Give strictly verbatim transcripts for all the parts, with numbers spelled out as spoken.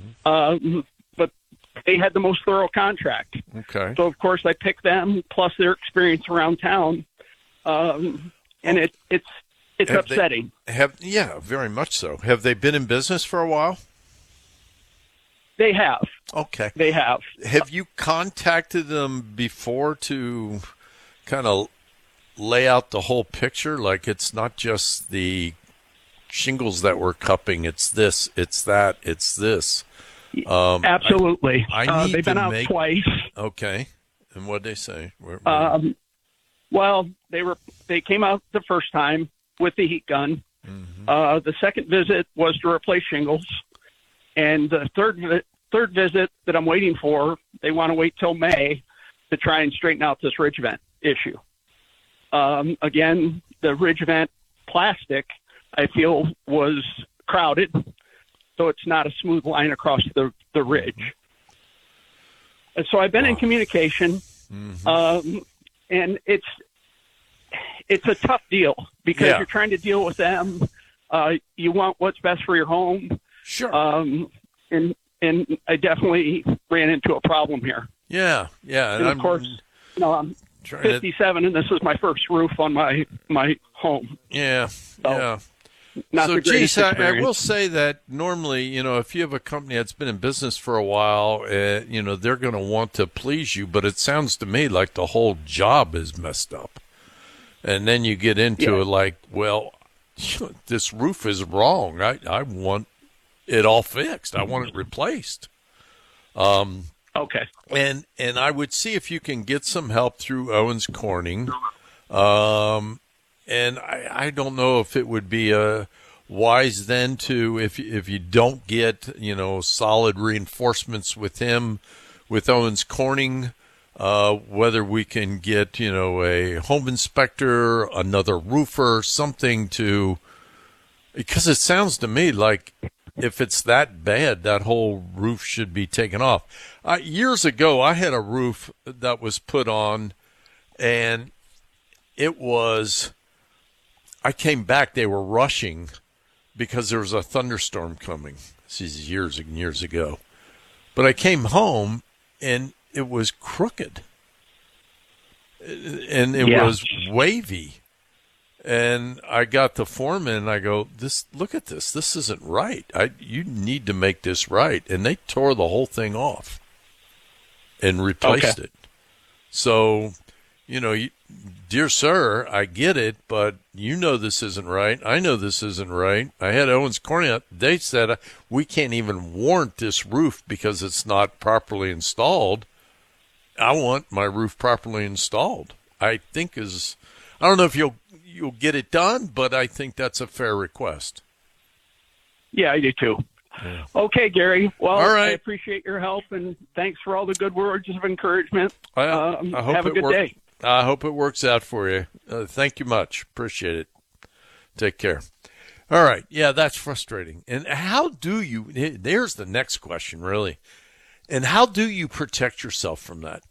Um, but they had the most thorough contract. Okay. So, of course, I picked them, plus their experience around town. Um, and it, it's it's have upsetting. They, have Yeah, very much so. Have they been in business for a while? They have. Okay. They have. Have you contacted them before to kind of lay out the whole picture? Like, it's not just the shingles that we're cupping. It's this, it's that, it's this. Um, Absolutely. I, I uh, need they've been to out make, twice. Okay. And what'd they say? Where, where? Um, well, they were they came out the first time with the heat gun. Mm-hmm. Uh, the second visit was to replace shingles. And the third vi- third visit that I'm waiting for, they want to wait till May to try and straighten out this ridge vent issue. Um, again, the ridge vent plastic, I feel, was crowded, so it's not a smooth line across the, the ridge. And so I've been wow. in communication, mm-hmm. um, and it's it's a tough deal because yeah. you're trying to deal with them. Uh, you want what's best for your home. Sure. Um, and and I definitely ran into a problem here. Yeah, yeah. And, and of I'm course, you know, I'm fifty-seven, to... and this is my first roof on my my home. Yeah, so, yeah. Not so, the greatest geez, I, experience. I will say that normally, you know, if you have a company that's been in business for a while, uh, you know, they're going to want to please you. But it sounds to me like the whole job is messed up. And then you get into yeah. it like, well, this roof is wrong. I, I want it all fixed. I want it replaced. Um, okay. And and I would see if you can get some help through Owens Corning. Um, and I, I don't know if it would be a wise then to, if if you don't get, you know, solid reinforcements with him, with Owens Corning, uh, whether we can get, you know, a home inspector, another roofer, something to, because it sounds to me like if it's that bad, that whole roof should be taken off. Uh, years ago, I had a roof that was put on, and it was, I came back, they were rushing because there was a thunderstorm coming. This is years and years ago. But I came home, and it was crooked, and it yeah. was wavy. And I got the foreman, and I go, "This, look at this. This isn't right. I, you need to make this right." And they tore the whole thing off and replaced okay. it. So, you know, you, dear sir, I get it, but you know this isn't right. I know this isn't right. I had Owens Corning. They said, we can't even warrant this roof because it's not properly installed. I want my roof properly installed. I think is, I don't know if you'll, you'll get it done, but I think that's a fair request. Yeah, I do too. Yeah. Okay, Gary. Well, all right. I appreciate your help, and thanks for all the good words of encouragement. I, um, I hope have a it good work, day. I hope it works out for you. Uh, thank you much. Appreciate it. Take care. All right. Yeah, that's frustrating. And how do you, there's the next question, really. And how do you protect yourself from that?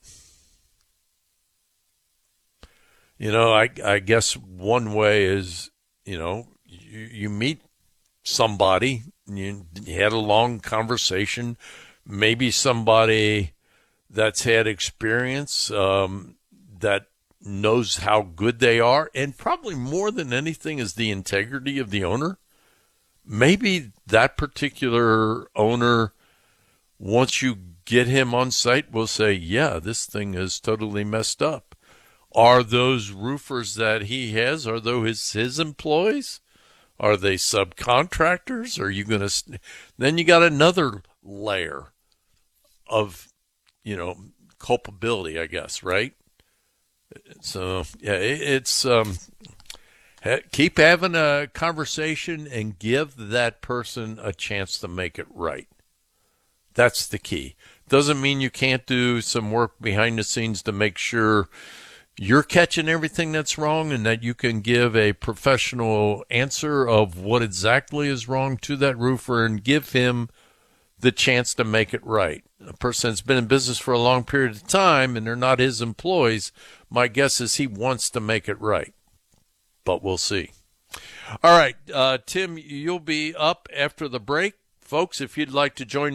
You know, I, I guess one way is, you know, you, you meet somebody, you had a long conversation, maybe somebody that's had experience, um, that knows how good they are, and probably more than anything is the integrity of the owner. Maybe that particular owner, once you get him on site, will say, yeah, this thing is totally messed up. Are those roofers that he has, are those his employees? Are they subcontractors? Are you going to, then you got another layer of, you know, culpability, I guess, right? So, yeah, it, it's, um, ha- keep having a conversation and give that person a chance to make it right. That's the key. Doesn't mean you can't do some work behind the scenes to make sure you're catching everything that's wrong and that you can give a professional answer of what exactly is wrong to that roofer and give him the chance to make it right. A person that's been in business for a long period of time and they're not his employees, my guess is he wants to make it right. But we'll see. All right, uh, Tim, you'll be up after the break. Folks, if you'd like to join